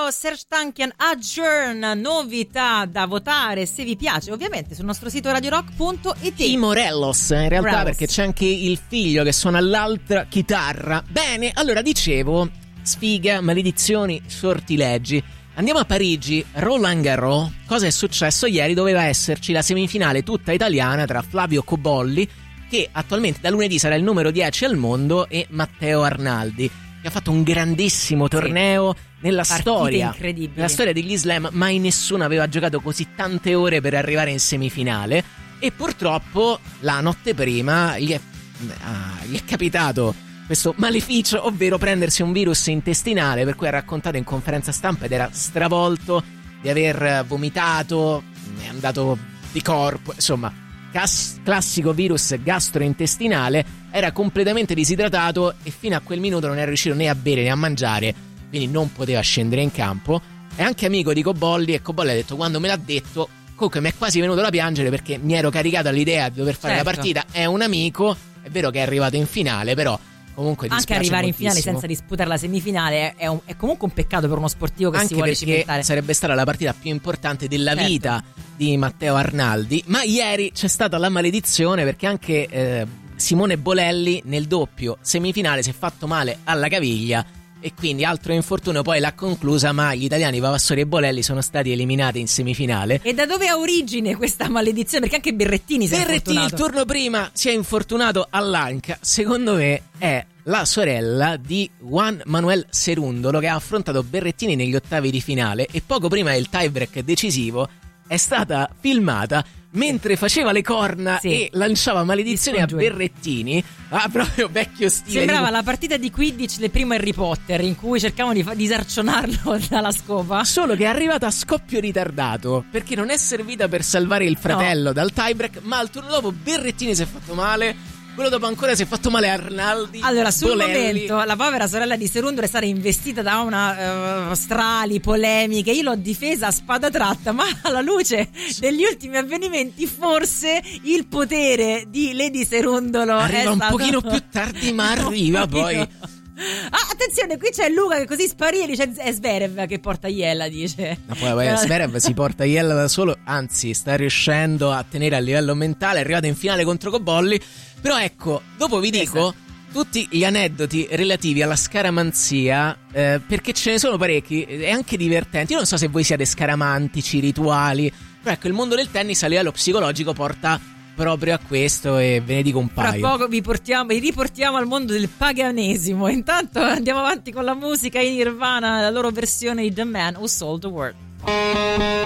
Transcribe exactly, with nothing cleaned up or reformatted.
Leo, Serj Tankian, Adjourn, novità da votare se vi piace, ovviamente sul nostro sito radio rock punto it. I Morellos, in realtà, Morellos. perché c'è anche il figlio che suona l'altra chitarra. Bene, allora dicevo, sfiga, maledizioni, sortilegi. Andiamo a Parigi, Roland Garros. Cosa è successo ieri? Doveva esserci la semifinale tutta italiana tra Flavio Cobolli, che attualmente da lunedì sarà il numero dieci al mondo, e Matteo Arnaldi, che ha fatto un grandissimo torneo sì. nella Partite storia incredibili. nella storia degli slam. Mai nessuno aveva giocato così tante ore per arrivare in semifinale, e purtroppo la notte prima gli è, ah, gli è capitato questo maleficio, ovvero prendersi un virus intestinale, per cui ha raccontato in conferenza stampa ed era stravolto di aver vomitato, è andato di corpo, insomma cas- classico virus gastrointestinale. Era completamente disidratato e fino a quel minuto non è riuscito né a bere né a mangiare, quindi non poteva scendere in campo. È anche amico di Cobolli, e Cobolli ha detto: quando me l'ha detto, comunque mi è quasi venuto da piangere, perché mi ero caricato all'idea di dover fare certo. la partita. È un amico, è vero che è arrivato in finale, però comunque anche arrivare moltissimo. in finale senza disputare la semifinale è, un, è comunque un peccato per uno sportivo che anche si vuole perché cimentare. Sarebbe stata la partita più importante della certo. vita di Matteo Arnaldi. Ma ieri c'è stata la maledizione, perché anche eh, Simone Bolelli nel doppio semifinale si è fatto male alla caviglia, e quindi altro infortunio poi l'ha conclusa, ma gli italiani Vavassori e Bolelli sono stati eliminati in semifinale. E da dove ha origine questa maledizione? Perché anche Berrettini si è Berrettini il infortunato. turno prima si è infortunato all'anca. Secondo me è la sorella di Juan Manuel Cerúndolo, che ha affrontato Berrettini negli ottavi di finale, e poco prima del tiebreak decisivo è stata filmata mentre faceva le corna sì. e lanciava maledizioni a Berrettini. Ah, proprio vecchio stile. Sembrava tipo... la partita di Quidditch del primo Harry Potter, in cui cercavano di fa- disarcionarlo dalla scopa. Solo che è arrivata a scoppio ritardato, perché non è servita per salvare il fratello no. dal tiebreak, ma al turno dopo Berrettini si è fatto male. Quello dopo ancora si è fatto male Arnaldi. Allora, sul Bolelli. momento la povera sorella di Cerúndolo è stata investita da una uh, strali polemiche. Io l'ho difesa a spada tratta, ma alla luce degli ultimi avvenimenti forse il potere di Lady Cerúndolo arriva è un stato... pochino più tardi, ma arriva poi. Ah, attenzione, qui c'è Luca che così sparì e dice è Zverev che porta Iella, dice. Ma poi, poi Zverev si porta Iella da solo, anzi sta riuscendo a tenere a livello mentale, è arrivato in finale contro Cobolli. Però ecco, dopo vi dico tutti gli aneddoti relativi alla scaramanzia, eh, perché ce ne sono parecchi e anche divertenti. Io non so se voi siate scaramantici, rituali, però ecco, il mondo del tennis a livello psicologico porta proprio a questo, e ve ne dico un paio. Fra poco vi portiamo, vi riportiamo al mondo del paganesimo. Intanto andiamo avanti con la musica in Nirvana, la loro versione di The Man Who Sold the World.